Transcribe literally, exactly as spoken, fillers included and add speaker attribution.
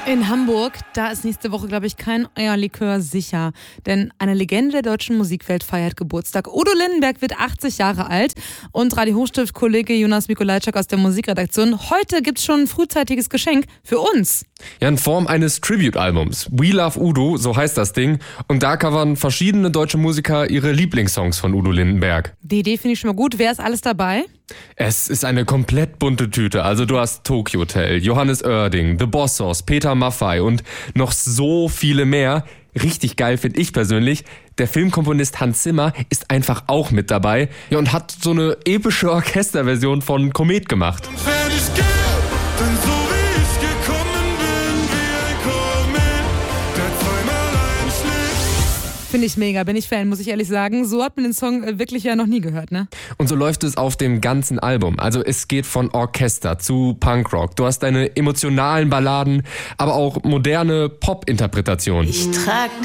Speaker 1: In Hamburg, da ist nächste Woche, glaube ich, kein Eierlikör sicher. Denn eine Legende der deutschen Musikwelt feiert Geburtstag. Udo Lindenberg wird achtzig Jahre alt. Und Radio Hochstift-Kollege Jonas Mikolajczak aus der Musikredaktion. Heute gibt's schon ein frühzeitiges Geschenk für uns.
Speaker 2: Ja, in Form eines Tribute-Albums. We Love Udo, so heißt das Ding. Und da covern verschiedene deutsche Musiker ihre Lieblingssongs von Udo Lindenberg.
Speaker 1: Die Idee finde ich schon mal gut. Wer ist alles dabei?
Speaker 2: Es ist eine komplett bunte Tüte. Also du hast Tokyo Hotel, Johannes Oerding, The Bossos, Peter Maffay und noch so viele mehr. Richtig geil finde ich persönlich. Der Filmkomponist Hans Zimmer ist einfach auch mit dabei. Ja, und hat so eine epische Orchesterversion von Komet gemacht.
Speaker 3: Wenn ich gehe, dann so wie ich gekommen bin, wie ein Komet, der zweimal einschlägt.
Speaker 1: Finde ich mega, bin ich Fan, muss ich ehrlich sagen. So hat man den Song wirklich ja noch nie gehört, ne?
Speaker 2: Und so läuft es auf dem ganzen Album. Also es geht von Orchester zu Punkrock. Du hast deine emotionalen Balladen, aber auch moderne Pop-Interpretationen.
Speaker 4: Ich trag